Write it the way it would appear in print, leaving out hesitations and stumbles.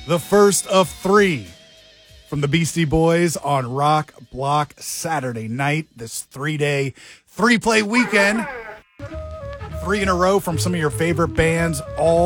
the first of three from the Beastie Boys on Rock Block Saturday night. This 3-day, 3-play weekend. 3 in a row from some of your favorite bands all